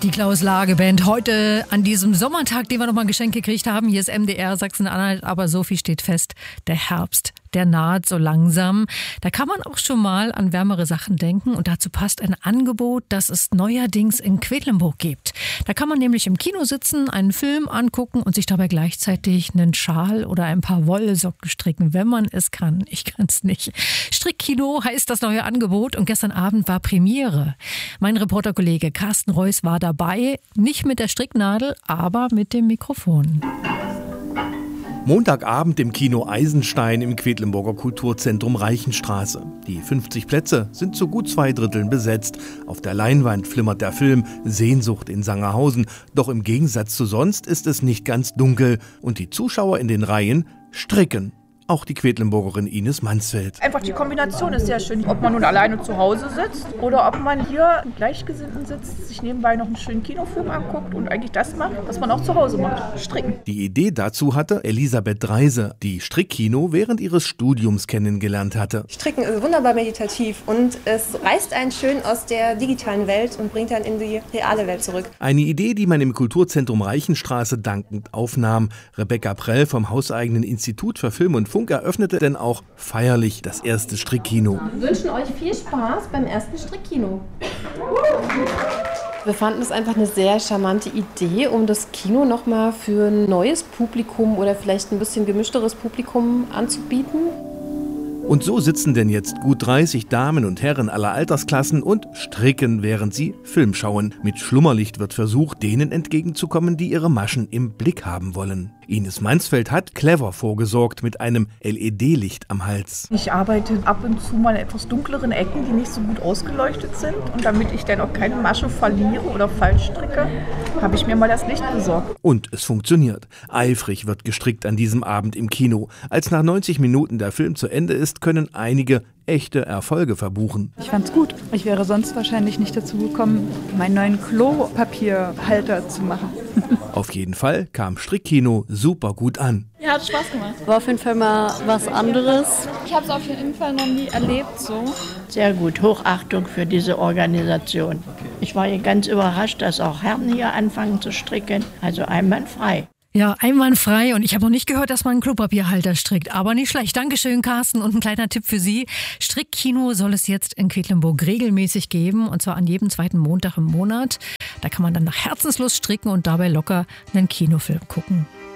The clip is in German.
Die Klaus-Lage-Band heute an diesem Sommertag, den wir nochmal ein Geschenk gekriegt haben. Hier ist MDR Sachsen-Anhalt, aber so viel steht fest, der Herbst, der naht so langsam. Da kann man auch schon mal an wärmere Sachen denken und dazu passt ein Angebot, das es neuerdings in Quedlinburg gibt. Da kann man nämlich im Kino sitzen, einen Film angucken und sich dabei gleichzeitig einen Schal oder ein paar Wollsocken stricken, wenn man es kann. Ich kann es nicht. Strickkino heißt das neue Angebot und gestern Abend war Premiere. Mein Reporterkollege Carsten Reuss war dabei, nicht mit der Stricknadel, aber mit dem Mikrofon. Montagabend im Kino Eisenstein im Quedlinburger Kulturzentrum Reichenstraße. Die 50 Plätze sind zu gut 2/3 besetzt. Auf der Leinwand flimmert der Film Sehnsucht in Sangerhausen. Doch im Gegensatz zu sonst ist es nicht ganz dunkel. Und die Zuschauer in den Reihen stricken. Auch die Quedlinburgerin Ines Mansfeld. Einfach die Kombination ist sehr schön. Ob man nun alleine zu Hause sitzt oder ob man hier mit Gleichgesinnten sitzt, sich nebenbei noch einen schönen Kinofilm anguckt und eigentlich das macht, was man auch zu Hause macht, stricken. Die Idee dazu hatte Elisabeth Dreise, die Strickkino während ihres Studiums kennengelernt hatte. Stricken ist wunderbar meditativ und es reißt einen schön aus der digitalen Welt und bringt einen in die reale Welt zurück. Eine Idee, die man im Kulturzentrum Reichenstraße dankend aufnahm. Rebecca Prell vom hauseigenen Institut für Film und Funk eröffnete denn auch feierlich das erste Strickkino. Wir wünschen euch viel Spaß beim ersten Strickkino. Wir fanden es einfach eine sehr charmante Idee, um das Kino nochmal für ein neues Publikum oder vielleicht ein bisschen gemischteres Publikum anzubieten. Und so sitzen denn jetzt gut 30 Damen und Herren aller Altersklassen und stricken, während sie Film schauen. Mit Schlummerlicht wird versucht, denen entgegenzukommen, die ihre Maschen im Blick haben wollen. Ines Mansfeld hat clever vorgesorgt mit einem LED-Licht am Hals. Ich arbeite ab und zu mal in etwas dunkleren Ecken, die nicht so gut ausgeleuchtet sind. Und damit ich dann auch keine Masche verliere oder falsch stricke, habe ich mir mal das Licht besorgt. Und es funktioniert. Eifrig wird gestrickt an diesem Abend im Kino. Als nach 90 Minuten der Film zu Ende ist, können einige echte Erfolge verbuchen. Ich fand's gut. Ich wäre sonst wahrscheinlich nicht dazu gekommen, meinen neuen Klopapierhalter zu machen. Auf jeden Fall kam Strickkino super gut an. Ja, hat Spaß gemacht. War auf jeden Fall mal was anderes. Ich habe es auf jeden Fall noch nie erlebt so. Sehr gut, Hochachtung für diese Organisation. Ich war hier ganz überrascht, dass auch Herren hier anfangen zu stricken, also einwandfrei. Ja, einwandfrei und ich habe noch nicht gehört, dass man einen Klopapierhalter strickt, aber nicht schlecht. Dankeschön, Carsten. Und ein kleiner Tipp für Sie. Strickkino soll es jetzt in Quedlinburg regelmäßig geben und zwar an jedem zweiten Montag im Monat. Da kann man dann nach Herzenslust stricken und dabei locker einen Kinofilm gucken.